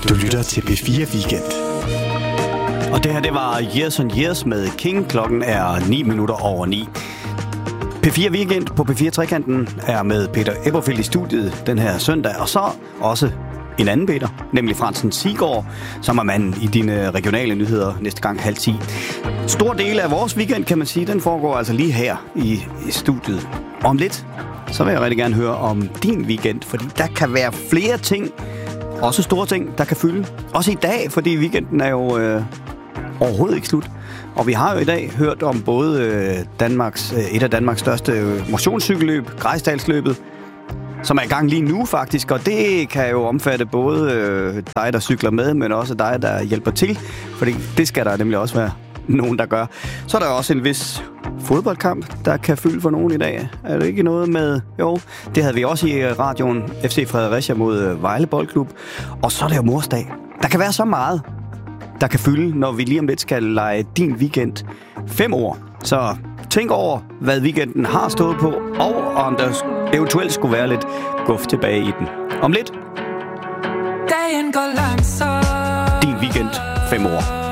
Du lytter til P4 Weekend. Og det her, det var Years on Years med King. Klokken er 9:09. P4 Weekend på P4 Trekanten er med Peter Eberfeldt i studiet den her søndag. Og så også en anden Peter, nemlig Fransen Sigård, som er manden i dine regionale nyheder næste gang 9:30. Stor del af vores weekend, kan man sige, den foregår altså lige her i studiet. Om lidt, så vil jeg rigtig gerne høre om din weekend, fordi der kan være flere ting, også store ting, der kan fylde. Også i dag, fordi weekenden er jo overhovedet ikke slut. Og vi har jo i dag hørt om både et af Danmarks største motionscykelløb, Grejsdalsløbet, som er i gang lige nu faktisk, og det kan jo omfatte både dig, der cykler med, men også dig, der hjælper til, fordi det skal der nemlig også være nogen, der gør. Så er der også en vis fodboldkamp, der kan fylde for nogen i dag. Er det ikke noget med... Jo, det havde vi også i radioen, FC Fredericia mod Vejle Boldklub. Og så er det jo morsdag. Der kan være så meget, der kan fylde, når vi lige om lidt skal lege din weekend 5 år. Så tænk over, hvad weekenden har stået på, og om der eventuelt skulle være lidt guf tilbage i den. Om lidt. Dagen går langsomt. Din weekend 5 år.